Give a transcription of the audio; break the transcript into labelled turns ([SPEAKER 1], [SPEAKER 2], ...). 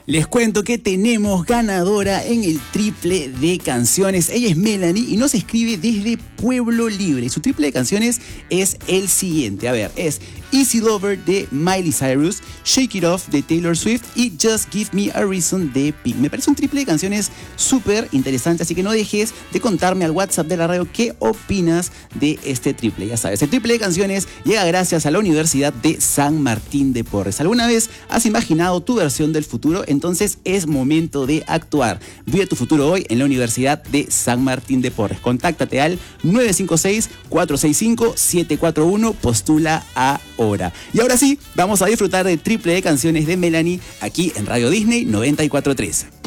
[SPEAKER 1] Les cuento que tenemos ganadora en el triple de canciones. Ella es Melanie y nos escribe desde Pueblo Libre. Su triple de canciones es el siguiente. A ver, es Easy Lover de Miley Cyrus, Shake It Off de Taylor Swift y Just Give Me a Reason de Pink. Me parece un triple de canciones súper interesante, así que no dejes de contarme al WhatsApp de la radio qué opinas de este triple. Ya sabes, el triple de canciones llega gracias a la Universidad de San Martín de Porres. ¿Alguna vez has imaginado tu versión del futuro? Entonces es momento de actuar. Vive tu futuro hoy en la Universidad de San Martín de Porres. Contáctate al 956-465-741. Postula ahora. Y ahora sí, vamos a disfrutar del triple de canciones de Melanie aquí en Radio Disney 94.3.